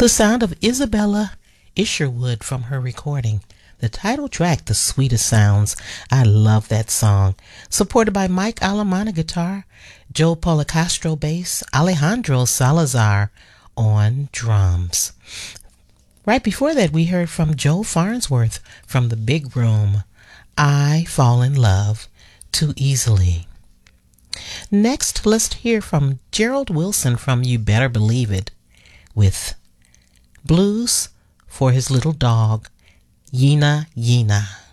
The sound of Isabella Isherwood from her recording. The title track, The Sweetest Sounds. I love that song. Supported by Mike Alamana guitar, Joe Policastro bass, Alejandro Salazar on drums. Right before that, we heard from Joe Farnsworth from The Big Room, I Fall in Love Too Easily. Next, let's hear from Gerald Wilson from You Better Believe It with Blues for His Little Dog, Yina Yina.